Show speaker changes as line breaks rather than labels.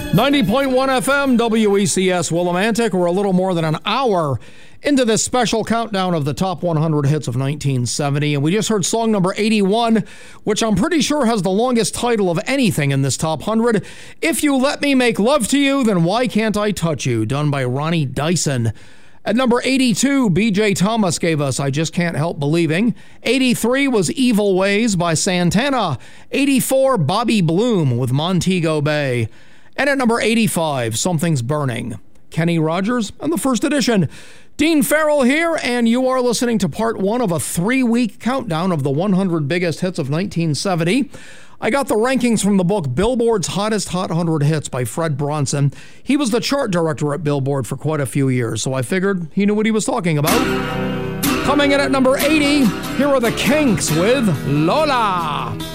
90.1 FM, WECS Willimantic. We're a little more than an hour into this special countdown of the top 100 hits of 1970. And we just heard song number 81, which I'm pretty sure has the longest title of anything in this top 100. If You Let Me Make Love to You, Then Why Can't I Touch You? Done by Ronnie Dyson. At number 82, B.J. Thomas gave us I Just Can't Help Believing. 83 was Evil Ways by Santana. 84, Bobby Bloom with Montego Bay. And at number 85, Something's Burning. Kenny Rogers and the First Edition. Dean Farrell here, and you are listening to part one of a 3-week countdown of the 100 biggest hits of 1970. I got the rankings from the book Billboard's Hottest Hot 100 Hits by Fred Bronson. He was the chart director at Billboard for quite a few years, so I figured he knew what he was talking about. Coming in at number 80, here are the Kinks with Lola.